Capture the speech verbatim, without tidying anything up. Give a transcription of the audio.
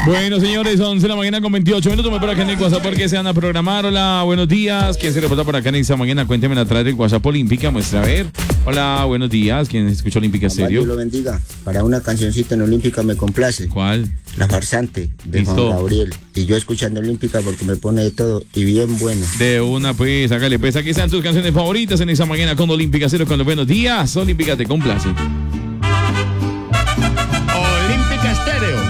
Bueno, señores, once de la mañana con veintiocho minutos. Me por acá en el WhatsApp porque se van a programar. Hola, buenos días. ¿Quién se reporta por acá en esta mañana? Cuénteme a través del WhatsApp Olímpica. Muestra a ver. Hola, buenos días. ¿Quién escucha Olímpica Estéreo? Dios lo bendiga. Para una cancioncita en Olímpica me complace. ¿Cuál? La farsante de Listo. Juan Gabriel. Y yo escuchando Olímpica porque me pone de todo y bien bueno. De una, pues, hágale. Pues aquí están tus canciones favoritas en esta mañana con Olímpica Cero. Con los buenos días. Olímpica te complace. Olímpica Estéreo.